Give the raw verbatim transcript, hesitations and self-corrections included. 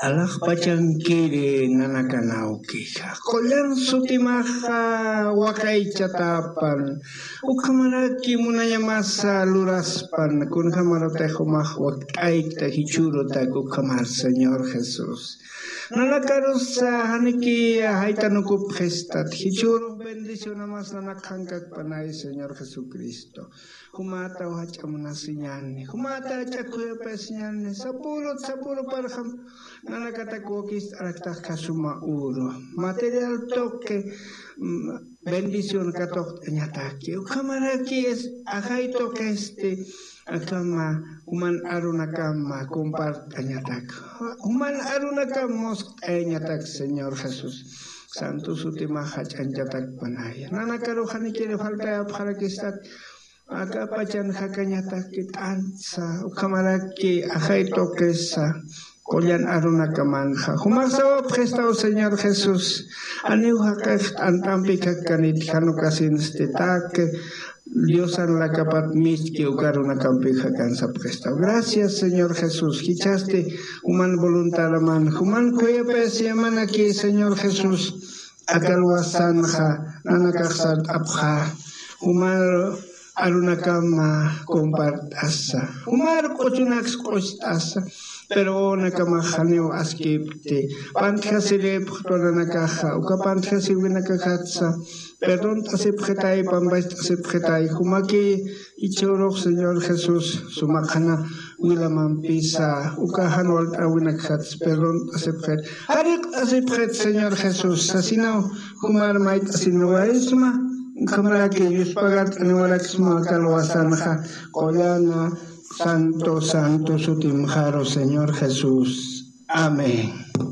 Alaj pachankiri nanakanawkija. Kollan sutimaja wakaychatapan. Ukamaraki munayamasa luraspan. Kunjamarotejo wakayta hichurotak ukamar Señor Jesús. Nanakarusa haniki haitanukup gestat. Hichuro bendición amas nanakankak panay Señor Jesucristo. Humata uhachamunasinyani. Humata chakuya pesnyani. Sapulot sapulot parham. Nanakatakokis araktak kasuma uro. Material toque bendición katok nyataki. Ukamaraki es ahay toque este akama human arunakama compart nyatak. Human arunakamos nyatak Señor Jesús. Santo sutimahach anyatak panaya. Nanakaruhani quiere falta para que está acá pachan hakanyatak ansa. Ukamaraki ahay toque sa. Kollan aruna kamanja. Humasawa prestado Señor Jesús. Aniu hakak antampi kakanit hanukasin stitake. Dios an la capat miski ukaruna kampi hakansa prestado. Gracias Señor Jesús. Kichaste human voluntad man. Human kuya pesiaman aquí Señor Jesús. Akalwasanja nanakaksat abha. Human aruna kama compartasa. Humar kochunax kostasa. Pero nakamahaneo askipte. Panthasile putona nakaha. Uka panthasile nakakatsa. Perdón tasipretay pambay tasipretay. Humaki ichorok Señor Jesús. Sumakana wilamampisa. Uka hanwal awinakats. Perdón tasipret. Harik tasipret Señor Jesús. Asino humar mait asinowaisma. Kamaraki yuspagat aniwalaksma kalwasanja. Koyana. Santo, santo, sutimjaro, Señor Jesús. Amén.